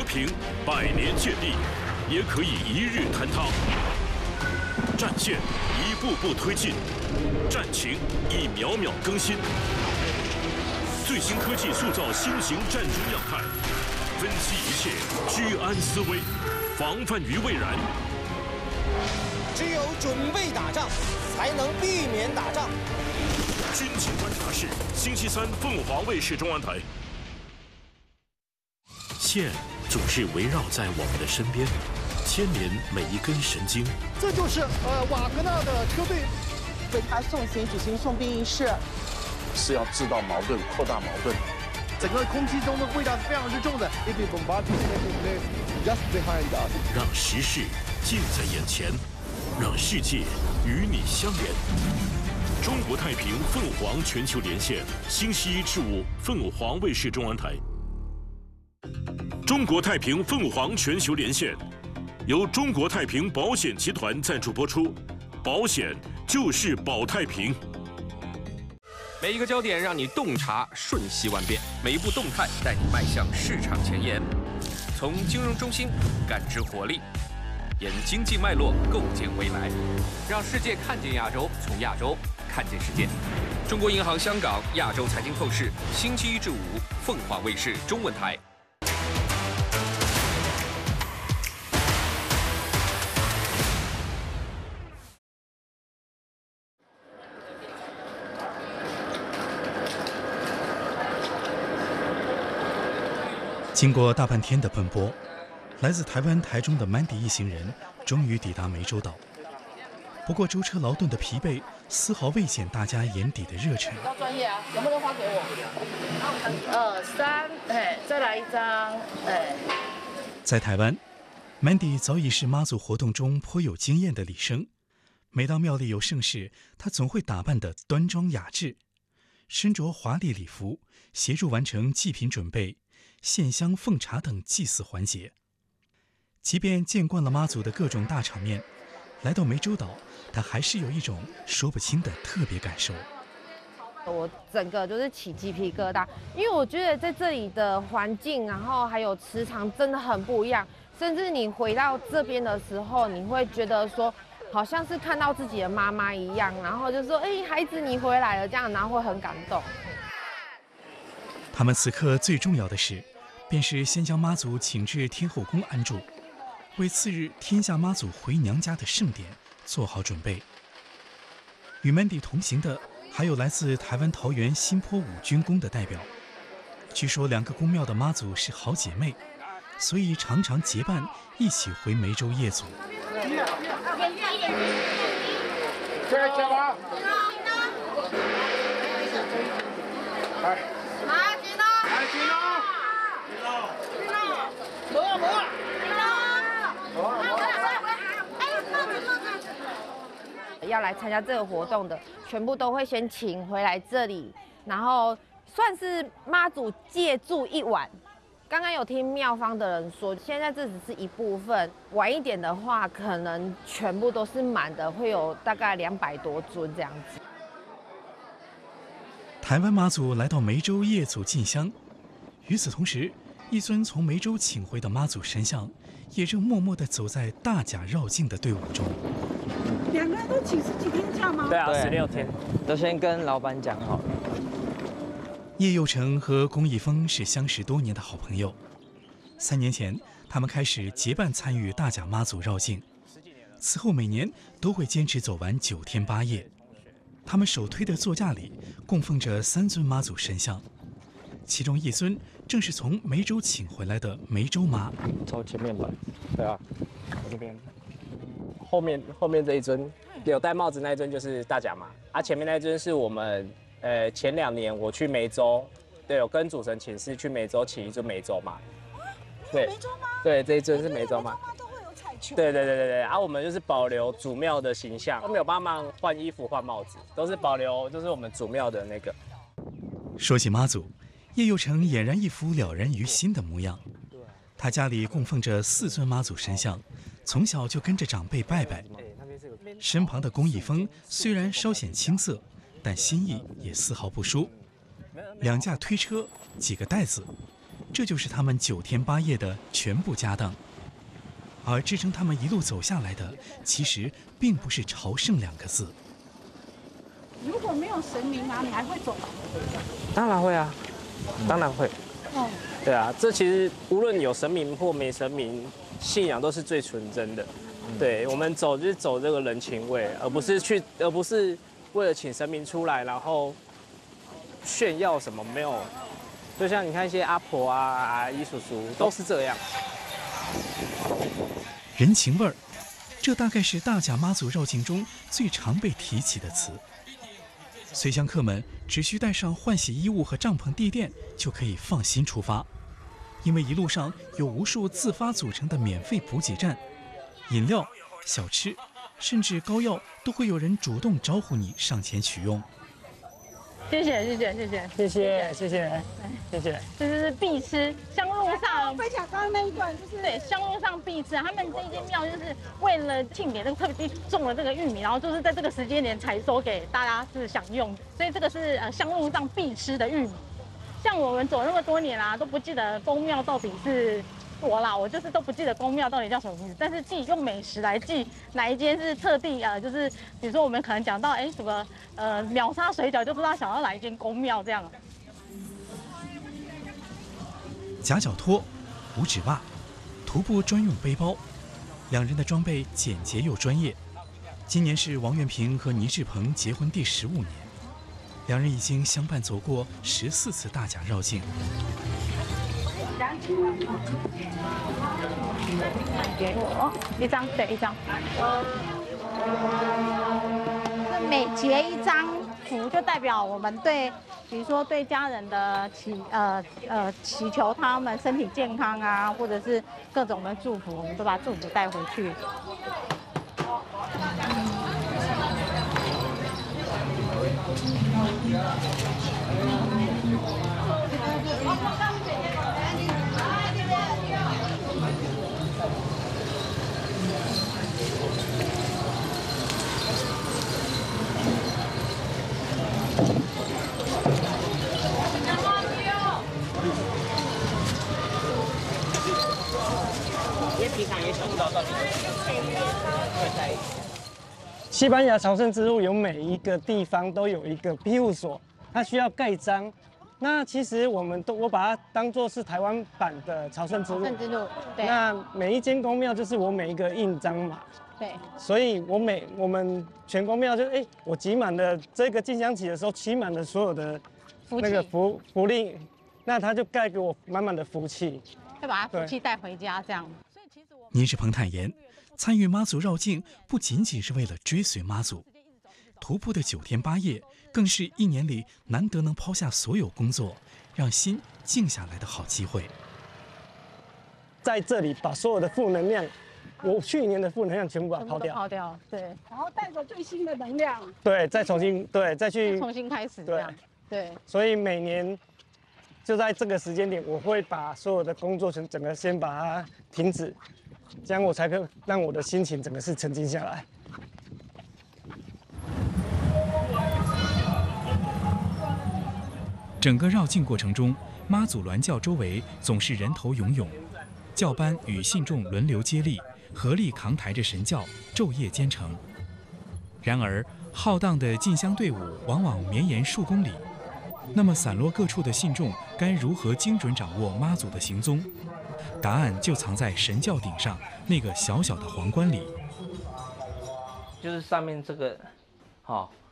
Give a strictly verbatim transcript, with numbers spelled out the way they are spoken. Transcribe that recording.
平，百年建立，也可以一日坍塌。战线一步步推进，战情一秒秒更新。最新科技塑造新型战争样态，分析一切，居安思危，防范于未然。 只有准备打仗，才能避免打仗。 军情观察室，星期三凤凰卫视中文台。线总是围绕在我们的身边，牵连每一根神经。 这就是呃瓦格纳的车队为他送行举行送殡仪式， 是要制造矛盾，扩大矛盾。 整个空气中的味道是非常之重的。 让时事近在眼前，让世界与你相连。中国太平凤凰全球连线，星期一至五凤凰卫视中文台。中国太平凤凰全球连线由中国太平保险集团赞助播出，保险就是保太平。 每一个焦点让你洞察瞬息万变，每一步动态带你迈向市场前沿。从金融中心感知活力，沿经济脉络构建未来，让世界看见亚洲，从亚洲看见世界。中国银行香港亚洲财经透视，星期一至五凤凰卫视中文台。 经过大半天的奔波，来自台湾台中的 Mandy 一行人终于抵达湄洲岛。不过舟车劳顿的疲惫丝毫未减大家眼底的热忱。 要专业啊，有没有花给我？二三，哎，再来一张，哎。 在台湾 ，Mandy 早已是妈祖活动中颇有经验的礼生。每当庙里有盛事，她总会打扮得端庄雅致，身着华丽礼服，协助完成祭品准备、献香奉茶等祭祀环节。即便见惯了妈祖的各种大场面，来到湄洲岛，他还是有一种说不清的特别感受。 我整个就是起鸡皮疙瘩，因为我觉得在这里的环境，然后还有磁场真的很不一样。甚至你回到这边的时候，你会觉得说，好像是看到自己的妈妈一样，然后就说：“哎，孩子你回来了。”这样，然后会很感动。 他们此刻最重要的事，便是先将妈祖请至天后宫安住，为次日天下妈祖回娘家的盛典做好准备。与 Mandy 同行的还有来自台湾桃园新坡五军宫的代表。据说两个宫庙的妈祖是好姐妹，所以常常结伴一起回湄洲夜祖。 要来参加这个活动的，全部都会先请回来这里，然后算是妈祖借住一晚。刚刚有听庙方的人说，现在这只是一部分，晚一点的话，可能全部都是满的，会有大概两百多尊这样子。 台湾妈祖来到湄洲夜祖进香，与此同时，一尊从湄洲请回的妈祖神像，也正默默地走在大甲绕境的队伍中。 两个人都请十几天假吗？ 对啊，十六天，都先跟老板讲好了。 叶佑成和龚一峰是相识多年的好朋友，三年前他们开始结伴参与大甲妈祖绕境，此后每年都会坚持走完九天八夜。他们手推的座架里供奉着三尊妈祖神像，其中一尊正是从湄洲请回来的湄洲妈。 朝前面来，对啊，这边。后面后面这一尊有戴帽子那一尊就是大甲妈，啊前面那一尊是我们呃前两年我去湄洲，对，有跟主神请示去湄洲请一尊湄洲妈，对， 湄洲妈， 对，这一尊是湄洲妈， 都会有彩球， 对对对对对，啊我们就是保留主庙的形象，都没有帮忙换衣服换帽子，都是保留就是我们主庙的那个。 说起妈祖，叶佑成俨然一副了然于心的模样。他家里供奉着四尊妈祖神像，从小就跟着长辈拜拜。身旁的龚一峰虽然稍显青涩，但心意也丝毫不输。两架推车，几个袋子， 这就是他们九天八夜的全部家当。而支撑他们一路走下来的，其实并不是朝圣两个字。 如果没有神明啊，你还会走吗？ 当然会啊，当然会。哦，对啊，这其实无论有神明或没神明，信仰都是最纯真的。对，我们走就是走这个人情味，而不是去，而不是为了请神明出来，然后炫耀什么没有。就像你看一些阿婆啊、阿姨叔叔都是这样。 人情味儿，这大概是大甲妈祖绕境中最常被提起的词。随乡客们只需带上换洗衣物和帐篷地垫，就可以放心出发，因为一路上有无数自发组成的免费补给站，饮料、小吃，甚至膏药都会有人主动招呼你上前取用。 谢谢谢谢谢谢谢谢谢谢谢谢， 这就是必吃，香路上分享刚刚那一段就是对香路上必吃。他们这一间庙就是为了庆典，这个特别种了这个玉米，然后就是在这个时间点采收给大家是享用，所以这个是呃香路上必吃的玉米。像我们走那么多年啦、啊，都不记得宫庙到底是。我啦，我就是都不记得宫庙到底叫什么名字，但是记用美食来记哪一间是特地呃，就是比如说我们可能讲到哎什么呃秒杀水饺，就不知道想到哪一间宫庙这样。 夹脚拖、五指袜、徒步专用背包，两人的装备简洁又专业。今年是王元平和倪志鹏结婚第十五年，两人已经相伴走过十四次大甲绕境。 给我一张，对，一张。 每结一张符，就代表我们对，比如说对家人的祈呃呃祈求他们身体健康啊，或者是各种的祝福，我们都把祝福带回去。 西班牙朝圣之路有每一个地方都有一个庇护所，它需要盖章。那其实我们都我把它当作是台湾版的朝圣之路。 朝圣之路，对。 那每一间宫庙就是我每一个印章嘛。 对。 所以我每我们全宫庙就哎、欸，我集满了这个进香旗的时候，集满了所有的那个福福利，那他就盖给我满满的福气。 要把福气带回家，这样。 倪志鹏坦言，参与妈祖绕境不仅仅是为了追随妈祖，徒步的九天八夜更是一年里难得能抛下所有工作，让心静下来的好机会。 在这里把所有的负能量，我去年的负能量全部把它抛掉， 抛掉，对， 然后带着最新的能量， 对，再重新对再去重新开始，这样，对。 所以每年就在这个时间点，我会把所有的工作全整个先把它停止。这样我才可以让我的心情整个是沉静下来。 整个绕境过程中，妈祖銮轿周围总是人头涌涌，轿班与信众轮流接力，合力扛抬着神轿，昼夜兼程。然而，浩荡的进香队伍往往绵延数公里，那么散落各处的信众该如何精准掌握妈祖的行踪？答案就藏在神轿顶上那个小小的皇冠里。 就是上面这个，好、哦，